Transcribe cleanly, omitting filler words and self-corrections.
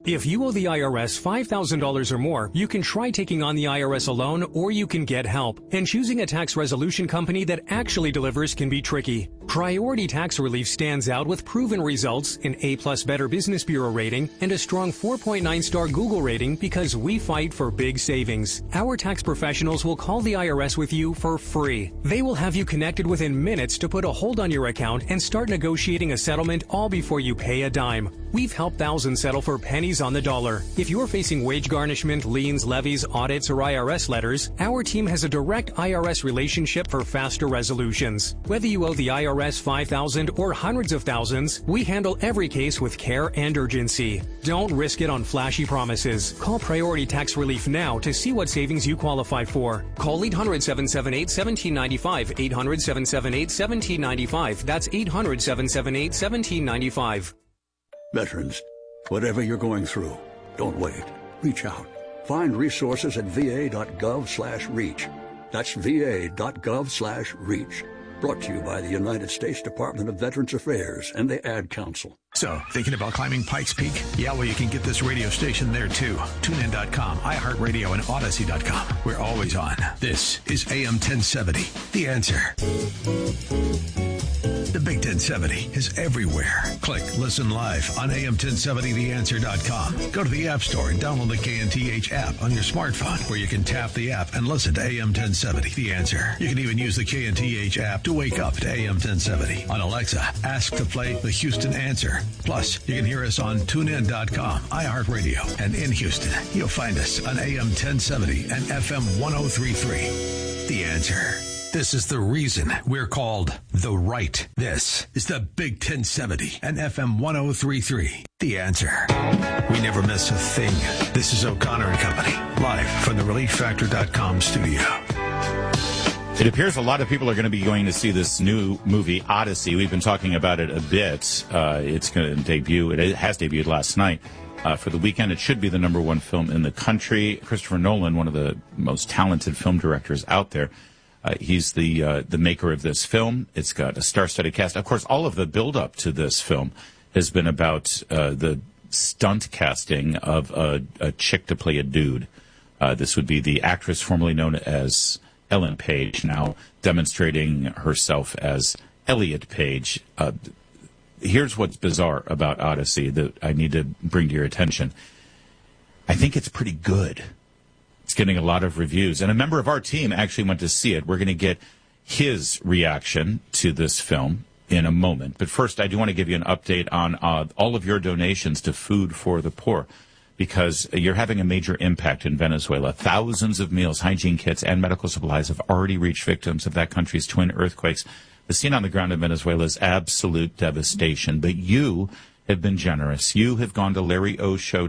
If you owe the IRS $5,000 or more, you can try taking on the IRS alone, or you can get help. And choosing a tax resolution company that actually delivers can be tricky. Priority Tax Relief stands out with proven results, an A+ Better Business Bureau rating, and a strong 4.9-star Google rating because we fight for big savings. Our tax professionals will call the IRS with you for free. They will have you connected within minutes to put a hold on your account and start negotiating a settlement all before you pay a dime. We've helped thousands settle for pennies on the dollar. If you're facing wage garnishment, liens, levies, audits, or IRS letters, our team has a direct IRS relationship for faster resolutions. Whether you owe the IRS $5,000 or hundreds of thousands, we handle every case with care and urgency. Don't risk it on flashy promises. Call Priority Tax Relief now to see what savings you qualify for. Call 800-778-1795, 800-778-1795. That's 800-778-1795. Veterans, whatever you're going through, don't wait. Reach out. Find resources at va.gov/reach. That's va.gov/reach. Brought to you by the United States Department of Veterans Affairs and the Ad Council. So, thinking about climbing Pikes Peak? Yeah, well, you can get this radio station there, too. TuneIn.com, iHeartRadio, and Odyssey.com. We're always on. This is AM 1070, The Answer. The Big 1070 is everywhere. Click Listen Live on AM1070theanswer.com. Go to the App Store and download the KNTH app on your smartphone, where you can tap the app and listen to AM 1070 The Answer. You can even use the KNTH app to wake up to AM 1070. On Alexa, ask to play the Houston Answer. Plus, you can hear us on TuneIn.com, iHeartRadio, and in Houston, you'll find us on AM 1070 and FM 1033. The Answer. This is the reason we're called The Right. This is the Big 1070 and FM 1033. The Answer. We never miss a thing. This is O'Connor and Company, live from the ReliefFactor.com studio. It appears a lot of people are going to be going to see this new movie, Odyssey. We've been talking about it a bit. It's going to debut. It has debuted last night. For the weekend, it should be the #1 film in the country. Christopher Nolan, one of the most talented film directors out there, he's the maker of this film. It's got a star-studded cast. Of course, all of the build-up to this film has been about the stunt casting of a chick to play a dude. This would be the actress formerly known as Ellen Page, now demonstrating herself as Elliot Page. Here's what's bizarre about Odyssey that I need to bring to your attention. I think it's pretty good. It's getting a lot of reviews. And a member of our team actually went to see it. We're going to get his reaction to this film in a moment. But first, I do want to give you an update on all of your donations to Food for the Poor, because you're having a major impact in Venezuela. Thousands of meals, hygiene kits, and medical supplies have already reached victims of that country's twin earthquakes. The scene on the ground in Venezuela is absolute devastation. But you have been generous. You have gone to LarryOShow.com